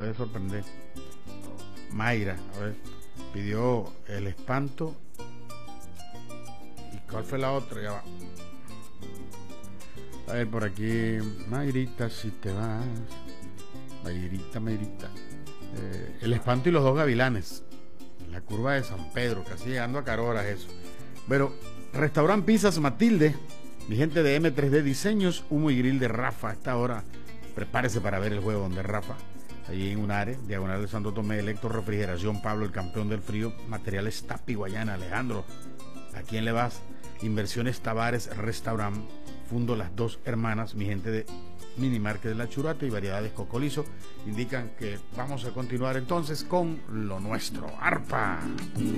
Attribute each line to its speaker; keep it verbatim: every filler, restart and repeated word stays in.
Speaker 1: puede sorprender. Mayra, a ver, pidió El Espanto. ¿Y cuál fue la otra? Ya va. A ver, por aquí, Mayrita, si te vas. Mayrita, Mayrita. Eh, El Espanto y los dos gavilanes. La curva de San Pedro, casi llegando a Caroras eso. Pero, Restaurant Pizzas Matilde, mi gente de eme tres de Diseños, Humo y Grill de Rafa. A esta hora, prepárese para ver el juego donde Rafa. Allí en un área, diagonal de Santo Tomé, Electro Refrigeración, Pablo, el campeón del frío, Materiales Tapi, Guayana, Alejandro. ¿A quién le vas? Inversiones Tavares Restaurant, Fundo Las Dos Hermanas, mi gente de Minimarket de La Churata y Variedades Cocolizo indican que vamos a continuar entonces con lo nuestro. ¡Arpa!